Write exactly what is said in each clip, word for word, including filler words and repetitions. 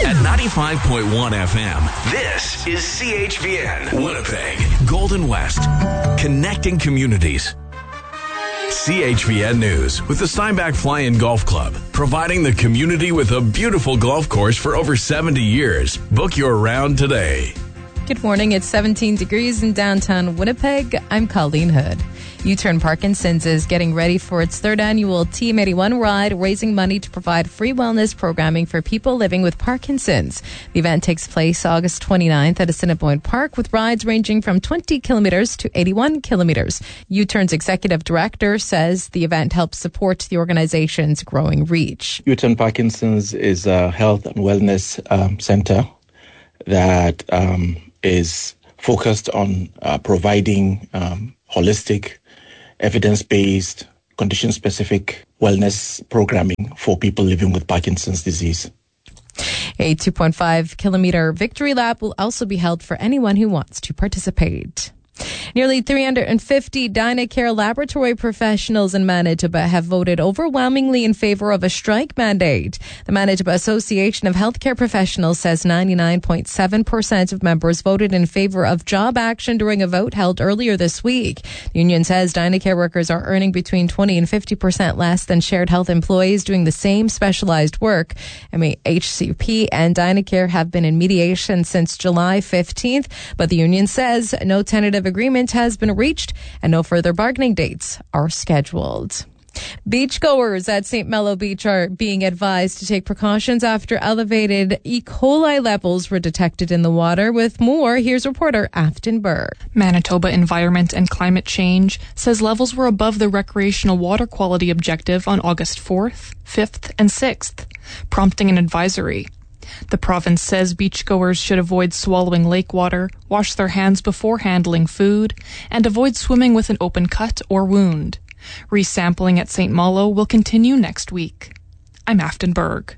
At ninety-five point one F M, this is C H V N, Winnipeg, Golden West, connecting communities. C H V N News with the Steinbach Fly-In Golf Club, providing the community with a beautiful golf course for over seventy years. Book your round today. Good morning. It's seventeen degrees in downtown Winnipeg. I'm Colleen Hood. U-Turn Parkinson's is getting ready for its third annual Team eighty-one ride, raising money to provide free wellness programming for people living with Parkinson's. The event takes place August twenty-ninth at Assiniboine Park, with rides ranging from twenty kilometers to eighty-one kilometers. U-Turn's executive director says the event helps support the organization's growing reach. U-Turn Parkinson's is a health and wellness um, center that um, is focused on uh, providing um, holistic, evidence-based, condition-specific wellness programming for people living with Parkinson's disease. A two point five kilometer victory lap will also be held for anyone who wants to participate. Nearly three hundred fifty DynaCare laboratory professionals in Manitoba have voted overwhelmingly in favor of a strike mandate. The Manitoba Association of Healthcare Professionals says ninety-nine point seven percent of members voted in favor of job action during a vote held earlier this week. The union says DynaCare workers are earning between twenty and fifty percent less than shared health employees doing the same specialized work. I mean, H C P and DynaCare have been in mediation since July fifteenth, but the union says no tentative agreement has been reached and no further bargaining dates are scheduled. Beachgoers at Saint Malo Beach are being advised to take precautions after elevated E. coli levels were detected in the water. With more, here's reporter Afton Burr. Manitoba Environment and Climate Change says levels were above the recreational water quality objective on August fourth, fifth, and sixth, prompting an advisory. The province says beachgoers should avoid swallowing lake water, wash their hands before handling food, and avoid swimming with an open cut or wound. Resampling at Saint Malo will continue next week. I'm Afton Berg.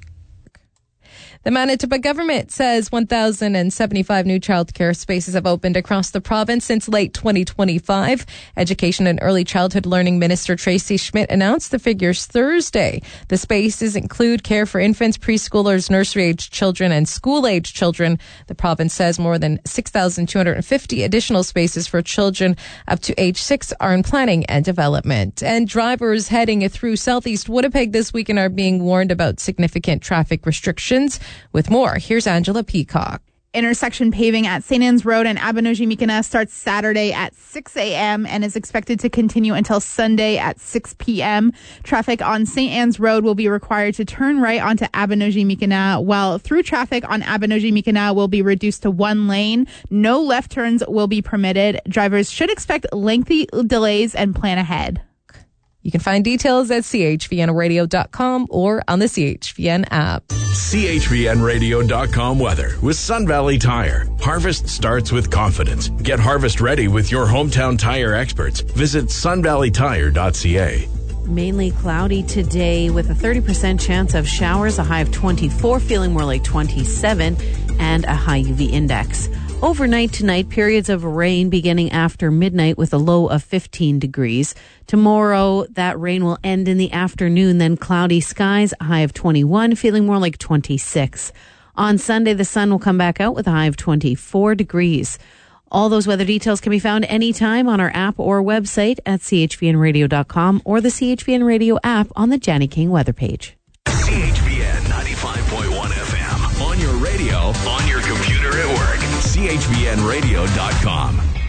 The Manitoba government says one thousand seventy-five new childcare spaces have opened across the province since late twenty twenty-five. Education and Early Childhood Learning Minister Tracy Schmidt announced the figures Thursday. The spaces include care for infants, preschoolers, nursery-aged children, and school-aged children. The province says more than six thousand two hundred fifty additional spaces for children up to age six are in planning and development. And drivers heading through southeast Winnipeg this weekend are being warned about significant traffic restrictions. With more, here's Angela Peacock. Intersection paving at Saint Anne's Road and Abenogi-Michana starts Saturday at six a.m. and is expected to continue until Sunday at six p.m. Traffic on Saint Anne's Road will be required to turn right onto Abenogi-Michana, while through traffic on Abenogi-Michana will be reduced to one lane. No left turns will be permitted. Drivers should expect lengthy delays and plan ahead. You can find details at c h v n radio dot com or on the C H V N app. C H V N radio dot com weather with Sun Valley Tire. Harvest starts with confidence. Get harvest ready with your hometown tire experts. Visit sun valley tire dot c a. Mainly cloudy today with a thirty percent chance of showers, a high of twenty-four, feeling more like twenty-seven, and a high U V index. Overnight tonight, periods of rain beginning after midnight with a low of fifteen degrees. Tomorrow, that rain will end in the afternoon, then cloudy skies, a high of twenty-one, feeling more like twenty-six. On Sunday, the sun will come back out with a high of twenty-four degrees. All those weather details can be found anytime on our app or website at c h v n radio dot com or the C H V N Radio app on the Janny King weather page. C H V N ninety-five point one F M. On your radio, on your computer at work. c h v n radio dot com.